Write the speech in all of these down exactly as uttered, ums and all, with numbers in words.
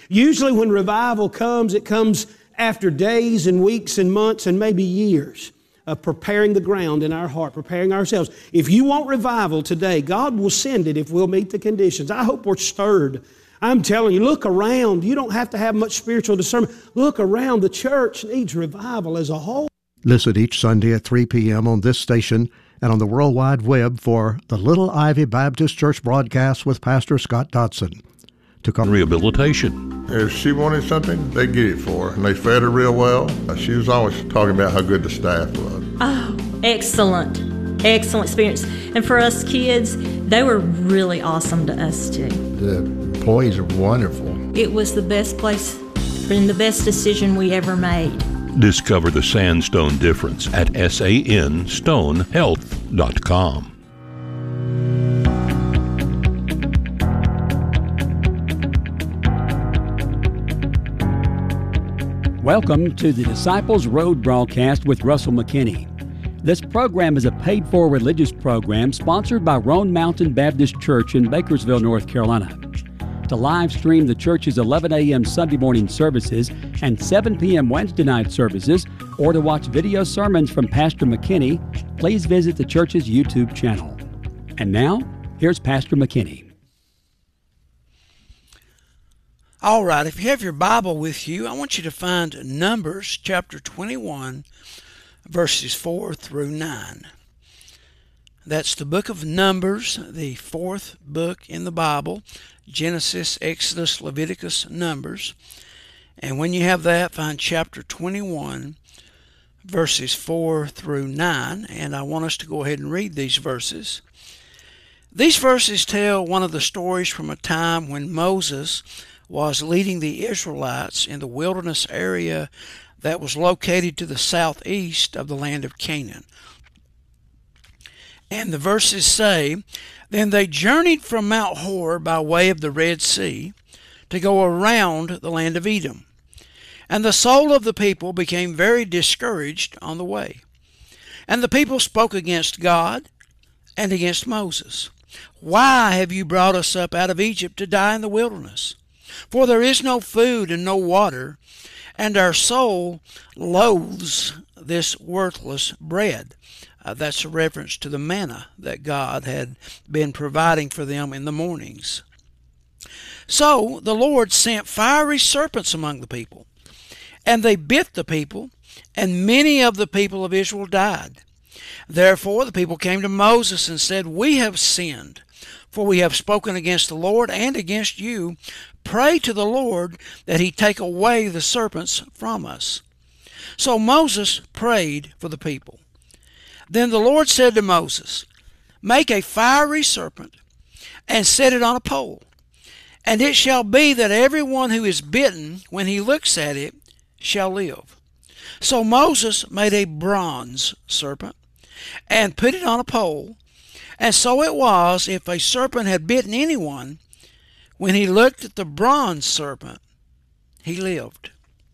Usually when revival comes, it comes after days and weeks and months and maybe years of preparing the ground in our heart, preparing ourselves. If you want revival today, God will send it if we'll meet the conditions. I hope we're stirred. I'm telling you, look around. You don't have to have much spiritual discernment. Look around. The church needs revival as a whole. Listen each Sunday at three p.m. on this station and on the World Wide Web for the Little Ivy Baptist Church broadcast with Pastor Scott Dodson. To come Rehabilitation. If she wanted something, they get it for her, and they fed her real well. She was always talking about how good the staff was. Oh, excellent. Excellent experience. And for us kids, they were really awesome to us too. The employees are wonderful. It was the best place and the best decision we ever made. Discover the Sandstone difference at san stone health dot com. Welcome to the Disciples Road broadcast with Russell McKinney. This program is a paid-for religious program sponsored by Roan Mountain Baptist Church in Bakersville, North Carolina. To live stream the church's eleven a.m. Sunday morning services and seven p.m. Wednesday night services, or to watch video sermons from Pastor McKinney, please visit the church's YouTube channel. And now, here's Pastor McKinney. All right, if you have your Bible with you, I want you to find Numbers chapter twenty-one, verses four through nine. That's the book of Numbers, the fourth book in the Bible. Genesis, Exodus, Leviticus, Numbers. And when you have that, find chapter twenty-one, verses four through nine. And I want us to go ahead and read these verses. These verses tell one of the stories from a time when Moses was leading the Israelites in the wilderness area that was located to the southeast of the land of Canaan. And the verses say, "Then they journeyed from Mount Hor by way of the Red Sea to go around the land of Edom. And the soul of the people became very discouraged on the way. And the people spoke against God and against Moses. 'Why have you brought us up out of Egypt to die in the wilderness? For there is no food and no water, and our soul loathes this worthless bread.'" Uh, that's a reference to the manna that God had been providing for them in the mornings. So the Lord sent fiery serpents among the people, and they bit the people, and many of the people of Israel died. Therefore the people came to Moses and said, "We have sinned, for we have spoken against the Lord and against you. Pray to the Lord that he take away the serpents from us." So Moses prayed for the people. Then the Lord said to Moses, "Make a fiery serpent and set it on a pole. And it shall be that everyone who is bitten, when he looks at it, shall live." So Moses made a bronze serpent and put it on a pole. And so it was, if a serpent had bitten anyone, when he looked at the bronze serpent, he lived.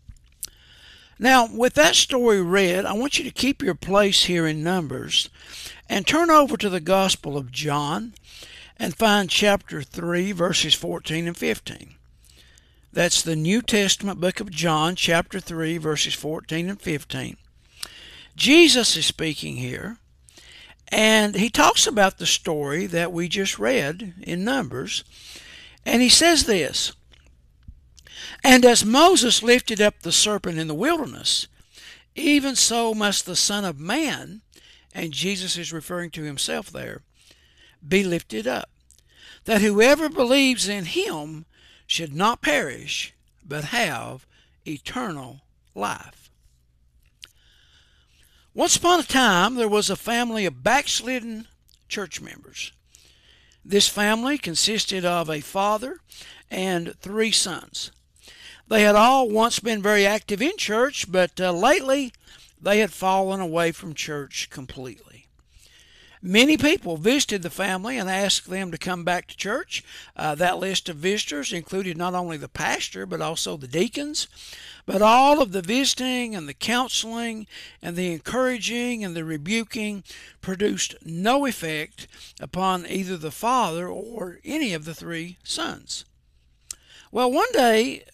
Now, with that story read, I want you to keep your place here in Numbers and turn over to the Gospel of John and find chapter three, verses fourteen and fifteen. That's the New Testament book of John, chapter three, verses fourteen and fifteen. Jesus is speaking here, and he talks about the story that we just read in Numbers, and he says this, "And as Moses lifted up the serpent in the wilderness, even so must the Son of Man," and Jesus is referring to himself there, "be lifted up, that whoever believes in him should not perish, but have eternal life." Once upon a time, there was a family of backslidden church members. This family consisted of a father and three sons. They had all once been very active in church, but uh, lately they had fallen away from church completely. Many people visited the family and asked them to come back to church. Uh, that list of visitors included not only the pastor, but also the deacons. But all of the visiting and the counseling and the encouraging and the rebuking produced no effect upon either the father or any of the three sons. Well, one day